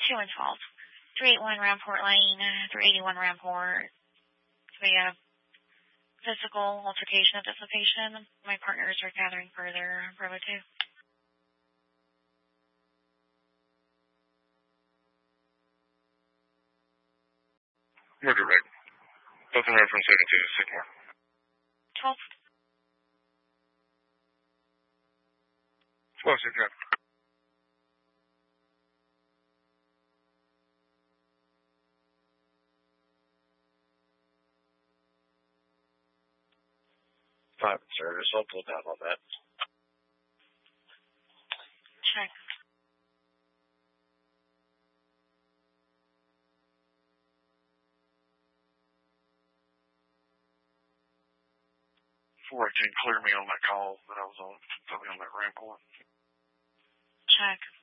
2 and 12. 381 Ramport Lane, 381 Ramport. We have physical altercation of dissipation. My partners are gathering further. Bravo 2. Murder rate. Both in reference 82, Sycamore. 12. 12, Sycamore. Five, sir. Just I'll pull down on that. Check. Clear me on that call that I was on. Put me on that Ramport. Check.